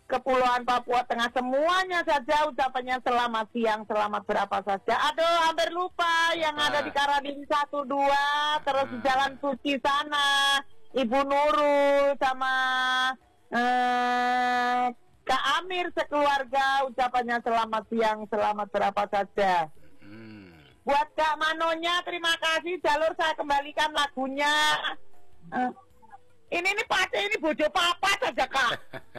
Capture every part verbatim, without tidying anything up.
Kepulauan Papua Tengah semuanya saja ucapannya selamat siang, selamat berapa saja. Aduh, hampir lupa yang Apa? ada di Karadin satu dua, terus di Ah. Jalan Suci sana, Ibu Nurul sama eh, Kak Amir sekeluarga ucapannya selamat siang, selamat berapa saja. Hmm. Buat Kak Manonya terima kasih, jalur saya kembalikan lagunya. Eh, ini nih Pace ini bojo papa saja Kak.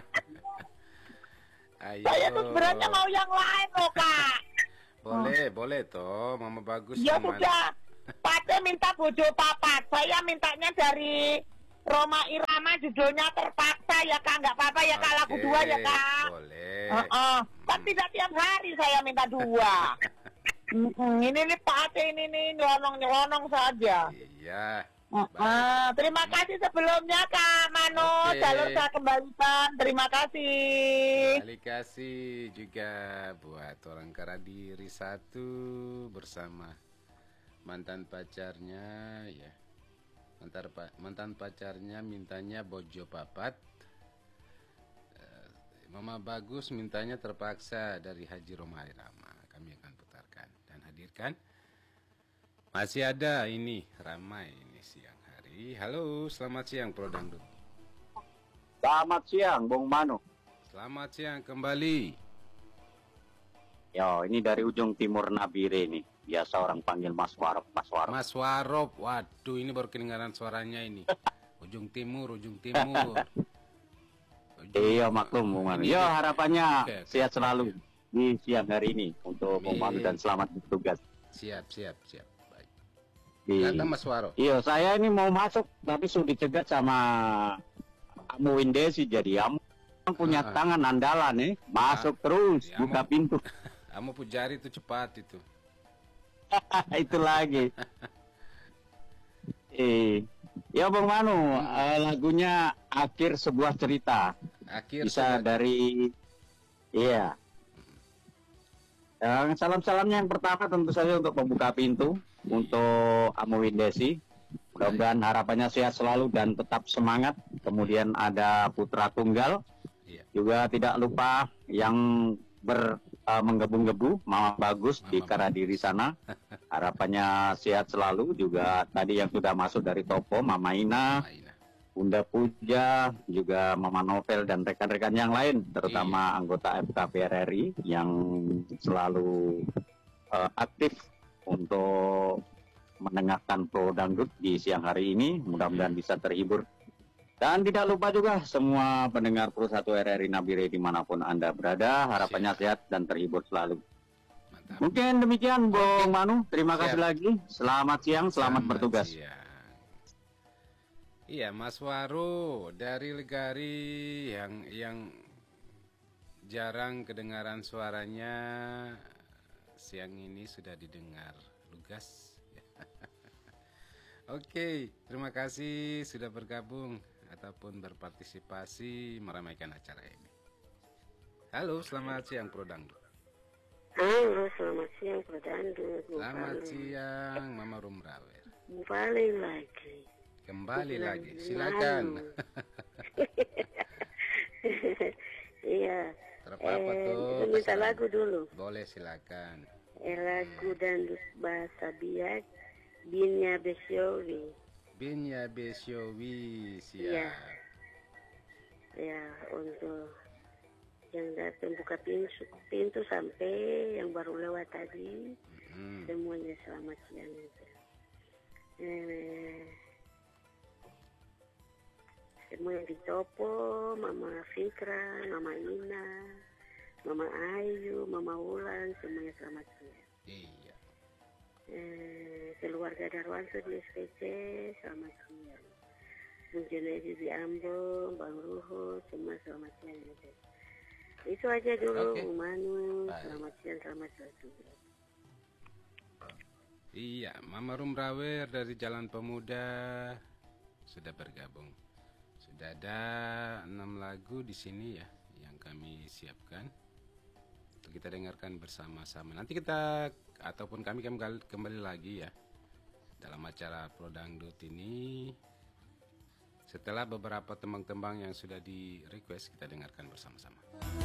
Ayo. Saya tuh sebenarnya mau yang lain loh Kak. Boleh, boleh toh, Mama Bagus. Ya sama- sudah, Pace minta bojo papat. Saya mintanya dari Roma Irama, judulnya Terpaksa ya Kak. Nggak apa-apa ya Kak, lagu Oke, dua ya Kak. Boleh. Heeh. Kan tidak tiap hari saya minta dua. Mm-mm, ini nih Pace ini nih nyelonong-nyelonong saja. Iya. Heeh. Terima kasih sebelumnya Kak Mano, Oke. jalur saya kembalikan. Terima kasih. Kali kasih juga buat orang Karadiri satu bersama mantan pacarnya ya. Mantan, pa- mantan pacarnya mintanya bojo papat. Eh, Mama Bagus mintanya Terpaksa dari Haji Roma Irama. Kami akan putarkan dan hadirkan. Masih ada ini ramai ini siang hari. Halo, selamat siang Pro Dangdut. Selamat siang, Bung Manu. Selamat siang kembali. Yo, ini dari ujung timur Nabire nih. Biasa orang panggil Mas Warop, Mas Warop. Mas Warop, waduh ini baru kedengaran suaranya ini. Ujung timur, ujung timur. Ujung- Iya, maklum, Bung Manu. Ini- Yo, harapannya Oke, oke. sehat selalu di siang hari ini untuk Bung Manu Amin. dan selamat bertugas. Siap, siap, siap. Baik. Di... Kata Mas Warop. Iya, saya ini mau masuk tapi sudah dicegat sama Amu Windesi. Jadi Amu punya Ah. tangan andalan nih, masuk terus, Ya, buka Amu. pintu. Kamu pujari itu cepat itu. Itu lagi. Eh, ya Bung Manu, eh, lagunya Akhir Sebuah Cerita. Akhir Bisa sudah- dari, iya. Yang salam-salamnya yang pertama tentu saja untuk pembuka pintu untuk Amu Windesi. Mudah-mudahan harapannya sehat selalu dan tetap semangat. Kemudian ada putra tunggal. Iya. Juga tidak lupa yang ber eh, menggebu-gebu Mama Bagus di Mama Karadiri sana. Harapannya sehat selalu. Juga tadi yang sudah masuk dari Topo, Mama Ina, Maina. Bunda Puja, juga Mama Novel dan rekan-rekan yang lain, terutama anggota F K P R R I yang selalu eh, aktif untuk mendengarkan Pro Dangdut di siang hari ini. Mudah-mudahan bisa terhibur. Dan tidak lupa juga semua pendengar Pro satu R R I Nabire dimanapun Anda berada, harapannya sehat dan terhibur selalu. Mantap. Mungkin demikian Bung Manu, terima Siap. kasih lagi. Selamat siang, selamat, bertugas. siang. Iya, Mas Waru dari Legari yang yang jarang kedengaran suaranya siang ini sudah didengar lugas. Oke, terima kasih sudah bergabung ataupun berpartisipasi meramaikan acara ini. Halo, selamat siang Pro Dangdut. Halo, selamat siang Pro Dangdut. Selamat siang Mama Rumrawer. Balik lagi. Kembali Bulan lagi, silakan. lalu. Iya. Terapa apa Eh, tuh? kita minta Pesan. lagu dulu. Boleh silakan. Eh, lagu dangdut bahasa Biak, Binya Besyowi. Binya Besyowi siap. Iya. Ya, untuk yang datang buka pintu, pintu sampai yang baru lewat tadi, Mm. semuanya selamat siang. Eh, semua yang di Topo, Mama Fikra, Mama Ina, Mama Ayu, Mama Wulan, semuanya selamat siang. Iya. Eh, keluarga Darwanto di S P C, selamat siang. Bung Junaidi di Ambon, Bang Ruho, semua selamat siang. Itu aja dulu, Oke. Bung Manu, Baik. selamat siang, selamat bertugas. Iya, Mama Rumrawer dari Jalan Pemuda sudah bergabung. Sudah ada enam lagu di sini ya yang kami siapkan untuk kita dengarkan bersama-sama. Nanti kita ataupun kami kembali, kembali lagi ya dalam acara Pro Dangdut ini Setelah beberapa tembang-tembang yang sudah di request, kita dengarkan bersama-sama.